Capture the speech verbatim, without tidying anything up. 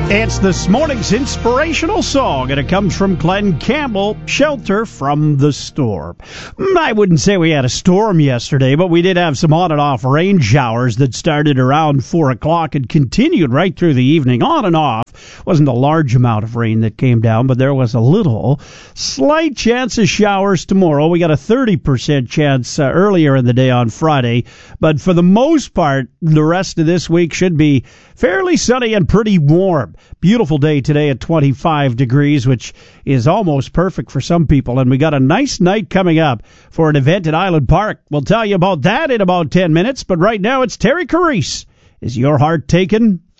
It's this morning's inspirational song, and it comes from Glenn Campbell, Shelter from the Storm. I wouldn't say we had a storm yesterday, but we did have some on and off rain showers that started around four o'clock and continued right through the evening, on and off. Wasn't a large amount of rain that came down, but there was a little. Slight chance of showers tomorrow. We got a thirty percent chance uh, earlier in the day on Friday, but for the most part, the rest of this week should be fairly sunny and pretty warm. Beautiful day today at twenty-five degrees, which is almost perfect for some people. And we got a nice night coming up for an event at Island Park. We'll tell you about that in about ten minutes. But right now, it's Terry Carice. Is your heart taken?